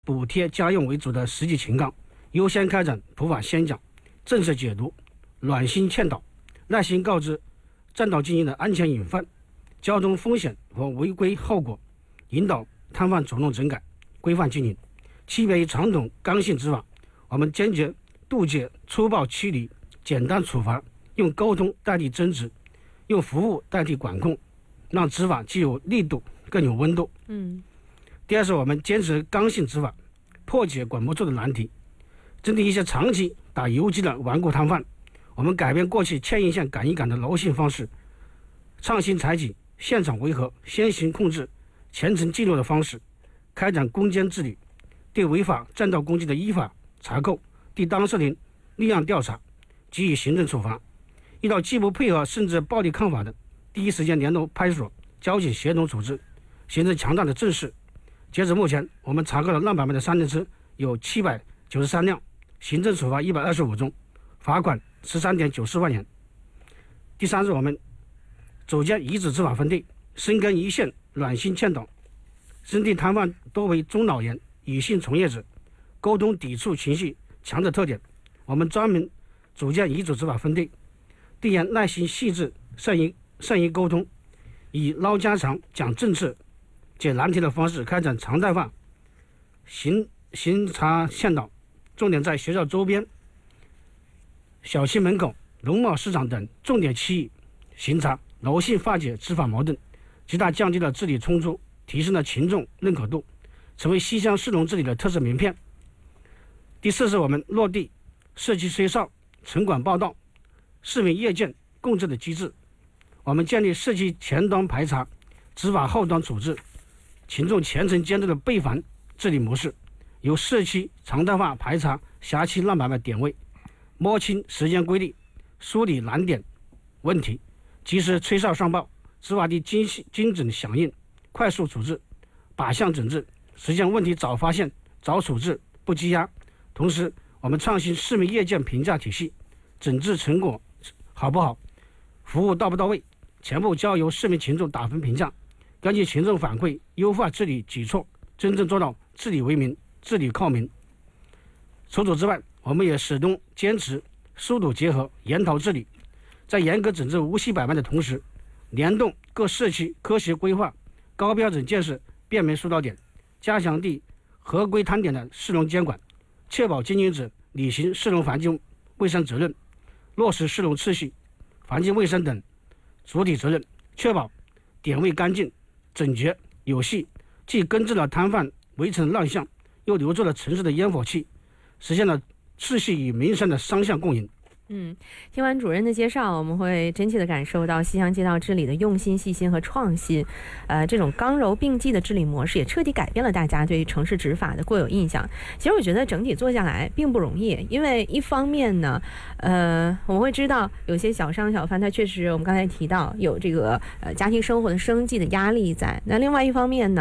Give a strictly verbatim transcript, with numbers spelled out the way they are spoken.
补贴家用为主的实际情况，优先开展普法宣讲、政策解读、暖心劝导，耐心告知占道经营的安全隐患、交通风险和违规后果，引导摊贩主动整改、规范经营。区别于传统刚性执法，我们坚决杜绝粗暴驱离、简单处罚，用沟通代替争执，用服务代替管控，让执法既有力度更有温度。 嗯， 第二是我们坚持刚性执法，破解管不住的难题。针对一些长期打游击的顽固摊贩，我们改变过去牵一线赶一赶的柔性方式，创新采取现场维和、先行控制、全程记录的方式，开展攻坚治理，对违法占道工具的依法查扣，对当事人立案调查，给予行政处罚。遇到拒不配合甚至暴力抗法的，第一时间联动派出所、交警协同处置，形成强大的正势。截止目前，我们查扣了乱摆卖的三轮车有七百九十三辆，行政处罚一百二十五宗，罚款十三点九四万元。第三是我们组建遗址执法分队，深耕一线，暖心劝导。针对摊贩多为中老年女性从业者，沟通抵触情绪强的特点，我们专门组建遗址执法分队，队员耐心细致，善于善于沟通，以唠家常、讲政策、解难题的方式开展常态化巡巡查劝导，重点在学校周边、小区门口、农贸市场等重点区域巡查，柔性化解执法矛盾，极大降低了治理冲突，提升了群众认可度，成为西乡市容治理的特色名片。第四是我们落地社区吹哨、城管报道、市民夜间共治的机制，我们建立社区前端排查、执法后端处置、群众全程监督的备防治理模式，由社区常态化排查辖区乱摆卖点位，摸清时间规律，梳理难点问题，及时吹哨上报，执法的精细精准响应，快速处置，靶向整治，实现问题早发现、早处置，不积压。同时，我们创新市民业界评价体系，整治成果好不好，服务到不到位，全部交由市民群众打分评价，根据群众反馈优化治理举措，真正做到治理为民、治理靠民。除此之外，我们也始终坚持疏堵结合、源头治理，在严格整治无息摆卖的同时，联动各社区科学规划、高标准建设便民疏导点，加强对合规摊点的市容监管，确保经营者履行市容环境卫生责任，落实市容秩序、环境卫生等主体责任，确保点位干净、整洁有序，既根治了摊贩围城乱象，又留住了城市的烟火气，实现了秩序与民生的双向共赢。 嗯，听完主任的介绍，我们会真切地感受到西乡街道治理的用心、细心和创新。呃，这种刚柔并济的治理模式，也彻底改变了大家对于城市执法的固有印象。其实我觉得整体做下来并不容易，因为一方面呢，呃，我们会知道有些小商小贩，他确实我们刚才提到有这个呃家庭生活的生计的压力在。那另外一方面呢，